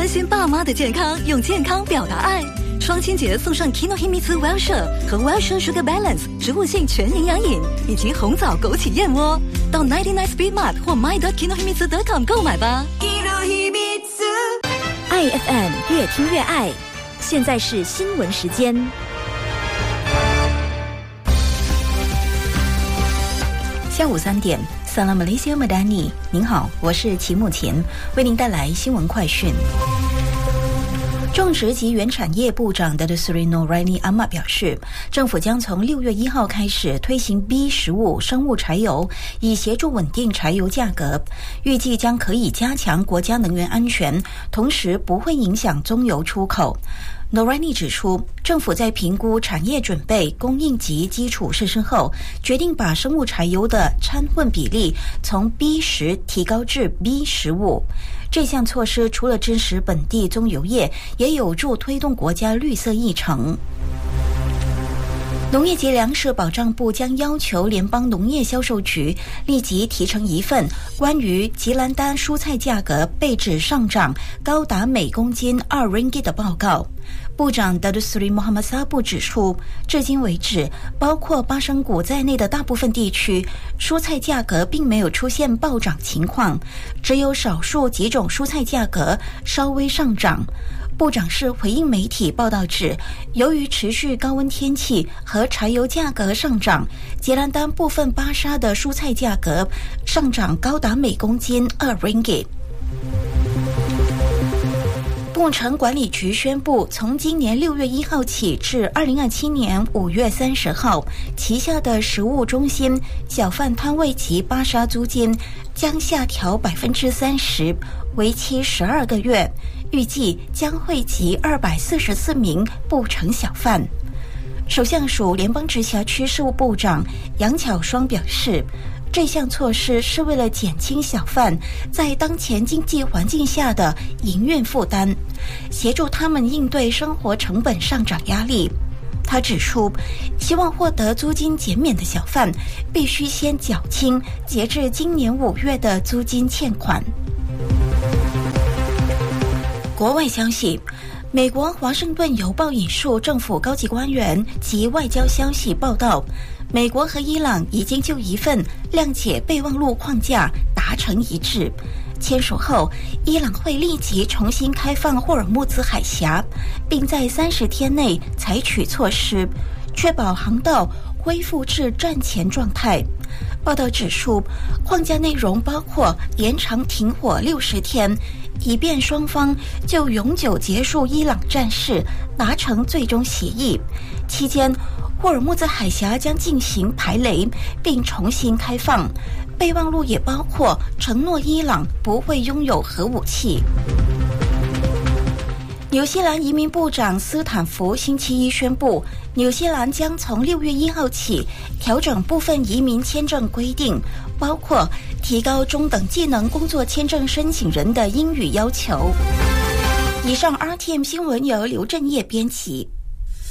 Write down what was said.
关心爸妈的健康，用健康表达爱。双亲节送上 Kinohimitsu Well-Share 和 Well-Share Sugar Balance 植物性全营养饮，以及红枣枸杞燕窝。到99 Speed Mart 或 my.kinohimitsu.com 购买吧。 爱 FM 越听越爱，现在是新闻时间。下午3点，萨拉马雷西亚马达尼，您好，我是齐木琴，为您带来新闻快讯。种植及原产业部长的 Sri Noraini Ahmad 表示，政府将从6月1号开始推行 B15 生物柴油，以协助稳定柴油价格，预计将可以加强国家能源安全，同时不会影响中油出口。Noraini 指出，政府在评估产业准备、供应及基础设施后，决定把生物柴油的掺混比例从 B10 提高至 B15。这项措施除了支持本地中油业，也有助推动国家绿色议程。农业及粮食保障部将要求联邦农业销售局立即提呈一份关于吉兰丹蔬菜价格被指上涨高达每公斤2 ringgit 的报告。部长 Datuk Seri Muhammad Sabu 指出，至今为止，包括巴生谷在内的大部分地区，蔬菜价格并没有出现暴涨情况，只有少数几种蔬菜价格稍微上涨。部长是回应媒体报道指，由于持续高温天气和柴油价格上涨，吉兰丹部分巴沙的蔬菜价格上涨高达每公斤2 ringgit。牧城管理局宣布，从今年6月1号起至2027年5月30号，旗下的食物中心、小贩摊位及巴沙租金将下调30%，为期12个月，预计将惠及244名不成小贩。首相署联邦直辖区事务部长杨巧双表示，这项措施是为了减轻小贩在当前经济环境下的营运负担，协助他们应对生活成本上涨压力。他指出，希望获得租金减免的小贩必须先缴清截至今年5月的租金欠款。国外消息，美国华盛顿邮报引述政府高级官员及外交消息报道，美国和伊朗已经就一份谅解备忘录框架达成一致。签署后，伊朗会立即重新开放霍尔木兹海峡，并在30天内采取措施，确保航道恢复至战前状态。报道指出，框架内容包括延长停火60天，以便双方就永久结束伊朗战事达成最终协议。期间，霍尔木兹海峡将进行排雷并重新开放。备忘录也包括承诺伊朗不会拥有核武器。纽西兰移民部长斯坦福星期一宣布，纽西兰将从6月1号起调整部分移民签证规定，包括提高中等技能工作签证申请人的英语要求。以上 RTM 新闻由刘振业编辑。